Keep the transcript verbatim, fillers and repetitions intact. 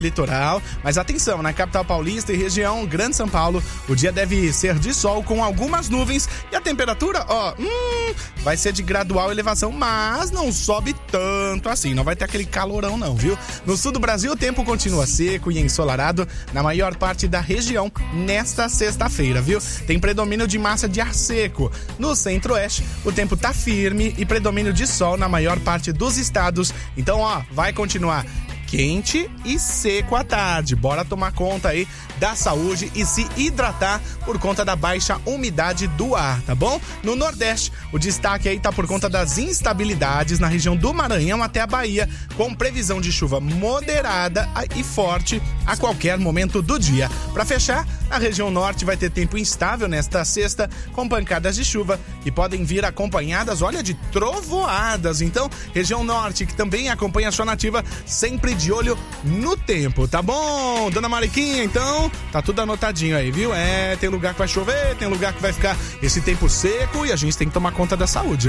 litoral, mas atenção, na capital paulista e região Grande São Paulo, o dia deve ser de sol com algumas nuvens e a temperatura, ó, hum, vai ser de gradual elevação, mas não sobe tanto assim, não vai ter aquele calorão não, viu? No sul do Brasil o tempo continua seco e ensolarado na maior parte da região nesta sexta-feira, viu? Tem predomínio de massa de ar seco. No centro-oeste, o tempo tá firme e predomínio de sol na maior parte dos estados, então, ó, vai continuar quente e seco à tarde. Bora tomar conta aí da saúde e se hidratar por conta da baixa umidade do ar, tá bom? No Nordeste, o destaque aí tá por conta das instabilidades na região do Maranhão até a Bahia, com previsão de chuva moderada e forte a qualquer momento do dia. Para fechar, a região norte vai ter tempo instável nesta sexta, com pancadas de chuva que podem vir acompanhadas, olha, de trovoadas. Então, região norte, que também acompanha a sua nativa, sempre de olho no tempo, tá bom? Dona Mariquinha, então, tá tudo anotadinho aí, viu? É, tem lugar que vai chover, tem lugar que vai ficar esse tempo seco e a gente tem que tomar conta da saúde.